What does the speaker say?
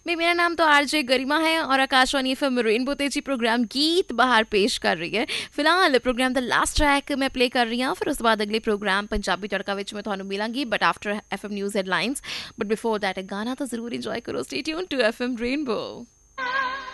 मेरा नाम तो आरजे गरिमा है और आकाशवाणी एफएम रेनबो तेजी प्रोग्राम गीत बाहर पेश कर रही है। फिलहाल प्रोग्राम द लास्ट ट्रैक मैं प्ले कर रही हूँ, फिर उसके बाद अगले प्रोग्राम पंजाबी तड़का विच मैं ਤੁਹਾਨੂੰ ਮਿਲਾਂਗੀ but after FM news headlines. But before that गाना तो जरूर इंजॉय करो। Stay tuned to FM rainbow.